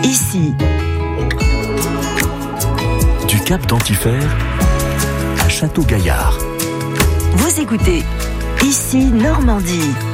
ici. Du Cap d'Antifer à Château-Gaillard. Vous écoutez Ici Normandie.